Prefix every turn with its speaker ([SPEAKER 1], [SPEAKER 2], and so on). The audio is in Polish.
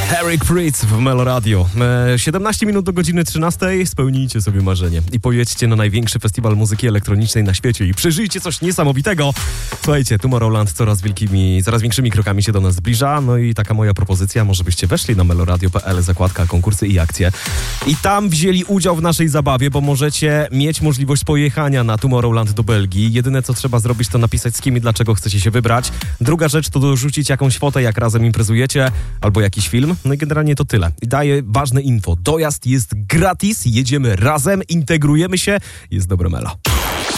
[SPEAKER 1] Eric Prydz w Melo Radio. 17 minut do godziny 13. Spełnijcie sobie marzenie i pojedźcie na największy festiwal muzyki elektronicznej na świecie i przeżyjcie coś niesamowitego. Słuchajcie, Tomorrowland coraz większymi krokami się do nas zbliża. No i taka moja propozycja, może byście weszli na meloradio.pl, zakładka konkursy i akcje i tam wzięli udział w naszej zabawie, bo możecie mieć możliwość pojechania na Tomorrowland do Belgii. Jedyne co trzeba zrobić, to napisać z kim i dlaczego chcecie się wybrać. Druga rzecz to dorzucić jakąś fotę, jak razem imprezujecie, albo jakiś film. No i generalnie to tyle. I daję ważne info. Dojazd jest gratis, jedziemy razem, integrujemy się, jest dobre melo.